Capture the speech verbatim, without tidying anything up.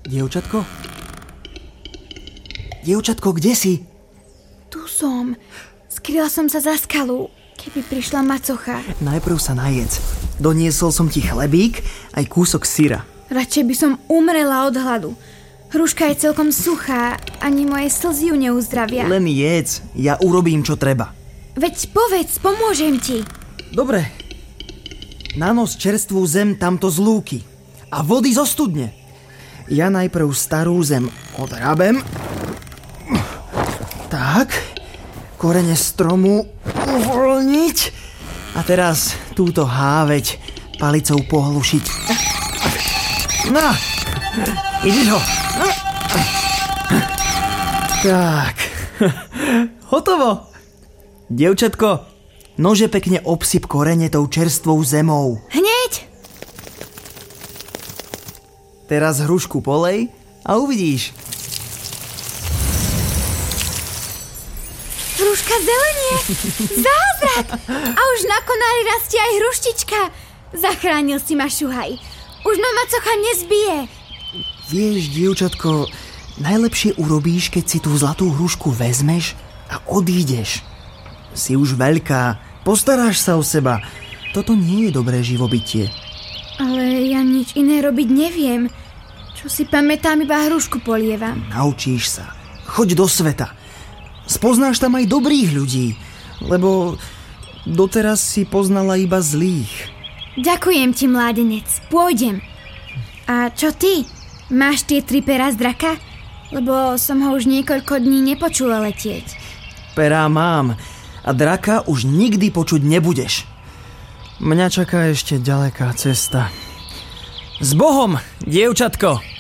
Dievčatko? Dievčatko, kde si? Tu som. Skryla som sa za skalu, keby prišla macocha. Najprv sa najedz. Doniesol som ti chlebík, aj kúsok syra. Radšej by som umrela od hladu. Hruška je celkom suchá, ani moje slzy ju neuzdravia. Len jedz, ja urobím, čo treba. Veď povedz, pomôžem ti. Dobre. Nanos čerstvú zem tamto z lúky a vody zo studne. Ja najprv starú zem odhrabem. Tak, korene stromu uvoľniť a teraz túto háveť palicou pohlušiť. No, vidíš ho? Tak, hotovo. Dievčatko, nože pekne obsyp korene tou čerstvou zemou. Hneď! Teraz hrušku polej a uvidíš. Hruška zelenie! Zázrak! A už na konári rastie aj hruštička. Zachránil si ma, Šuhaj. Už ma macocha nezbije. Vieš, dievčatko, najlepšie urobíš, keď si tú zlatú hrušku vezmeš a odídeš. Si už veľká, postaráš sa o seba. Toto nie je dobré živobytie. Ale ja nič iné robiť neviem. Čo si pamätám, iba hrušku polievam. Naučíš sa. Choď do sveta. Spoznáš tam aj dobrých ľudí, lebo doteraz si poznala iba zlých. Ďakujem ti, mládenec. Pôjdem. A čo ty? Máš tie tri perá z draka? Lebo som ho už niekoľko dní nepočula letieť. Perá mám a draka už nikdy počuť nebudeš. Mňa čaká ešte ďaleká cesta. S Bohom, dievčatko!